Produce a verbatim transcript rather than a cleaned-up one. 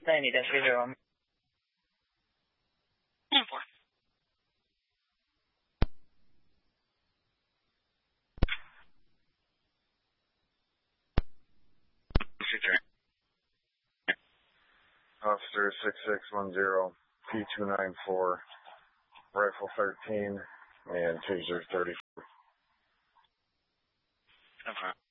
ninety dash zero. four. Officer six six one zero, P two nine four, Rifle thirteen, and Taser thirty-four. Okay.